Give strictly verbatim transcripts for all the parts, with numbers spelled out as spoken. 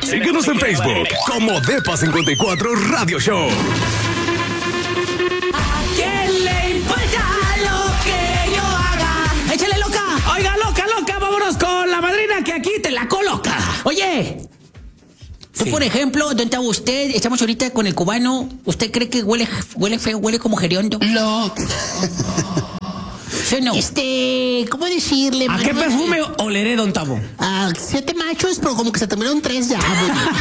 Síguenos en Facebook como Depa cincuenta y cuatro Radio Show. ¿A quién le importa lo que yo haga? ¡Échale, loca! Oiga, loca, loca, vámonos con la madrina que aquí te la coloca. Oye, tú, Sí. por ejemplo, ¿dónde está usted? Estamos ahorita con el cubano. ¿Usted cree que huele, huele feo, huele como geriondo? Lo, ¿Sí o no? este, ¿cómo decirle? ¿A qué Manuel? perfume oleré, don Tabo? A siete machos, pero como que se terminaron tres ya.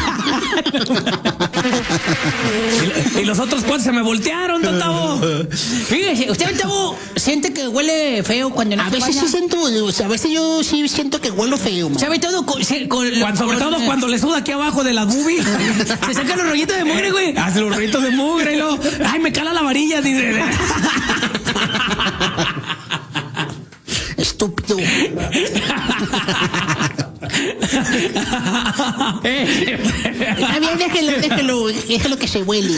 Y los otros cuatro se me voltearon, don Tabo. Fíjese, ¿usted, don Tabo, siente que huele feo cuando no A se veces baña? sí siento, o sea, a veces yo sí siento que huelo feo. man. ¿Sabe todo? Con, sí, con- Cuando- sobre con- todo cuando le suda aquí abajo de la boobie. Se sacan los rollitos de mugre, güey. Hace los rollitos de mugre y luego, ay, me cala la varilla, dice. Estúpido. Está bien, déjelo, déjelo, déjelo que se huele.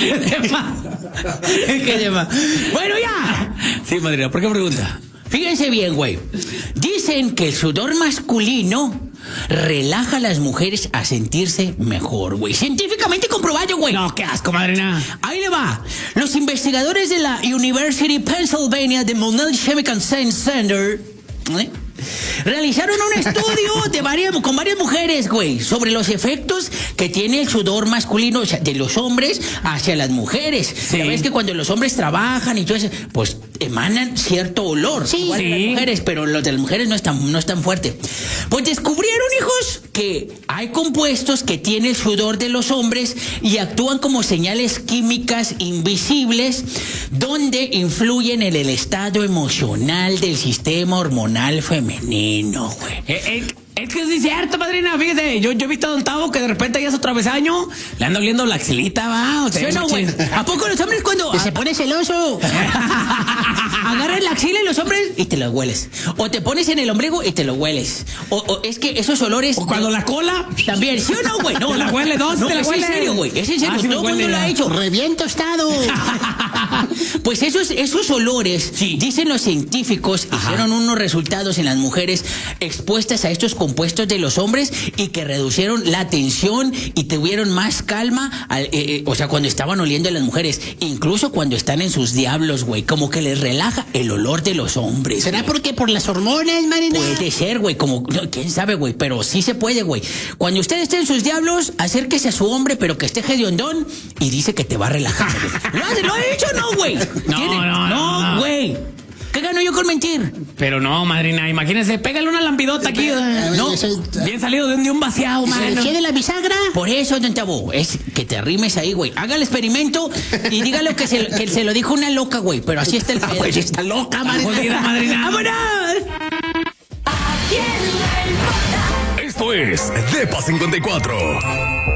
¿Qué llama? Bueno, ya. Sí, madrina, ¿por qué pregunta? Fíjense bien, güey. Dicen que el sudor masculino relaja a las mujeres a sentirse mejor, güey. Científicamente comprobado, güey. No, qué asco, madrina. Ahí le va. Los investigadores de la University of Pennsylvania de Monell Chemical Science Center, ¿eh?, realizaron un estudio de varias, con varias mujeres, güey, sobre los efectos que tiene el sudor masculino, o sea, de los hombres hacia las mujeres. Sí. Ya ves que cuando los hombres trabajan y todo eso, pues emanan cierto olor. Sí. Igual que las Sí. mujeres, pero los de las mujeres no es tan, no es tan fuerte. Pues descubrieron, hijos, que hay compuestos que tiene el sudor de los hombres y actúan como señales químicas invisibles donde influyen en el estado emocional del sistema hormonal femenino, güey. Eh, eh, es que sí es cierto, madrina, fíjese, yo, yo he visto a don Tavo que de repente ya es otra vez año, le anda oliendo la axilita, va, o sea, ¿Sí o no, güey? machín. ¿A poco los hombres cuando Que se pone celoso. agarras la axila y los hombres y te lo hueles? O te pones en el ombligo y te lo hueles. O, o es que esos olores... O cuando la cola, También, ¿sí o no, güey? No, Te la huele, dos, no, te la es huele. en serio, güey. Es en serio, Ah, sí me todo el huele mundo lo ya. ha hecho. Reviento estado. Pues esos, esos olores, Sí. dicen los científicos, Ajá. hicieron unos resultados en las mujeres expuestas a estos compuestos de los hombres y que reducieron la tensión y tuvieron más calma, al- eh, eh, o sea, cuando estaban oliendo a las mujeres, incluso cuando están en sus diablos, güey, como que les relaja el olor de los hombres. ¿Será güey. porque por las hormonas, Marina? Puede ser, güey, como, no, quién sabe, güey, pero sí se puede, güey. Cuando usted esté en sus diablos, acérquese a su hombre, pero que esté hediondón y dice que te va a relajar. güey. ¿Lo, ha- ¿Lo ha hecho o no, güey? No, ¿Tiene? no, no, no. güey. ¿Qué gano yo con mentir? pero no, madrina, imagínese, pégale una lambidota aquí, eh, No, bien salido de un, de un vaciado, ¿Se mano. quiere la bisagra? Por eso, don Tabo, es que te arrimes ahí, güey. Haga el experimento y dígale que se, que se lo dijo una loca, güey, pero así está el pedo. Pues está loca, Marina. Jodida, madrina. ¡Vámonos! Esto es Depa cincuenta y cuatro.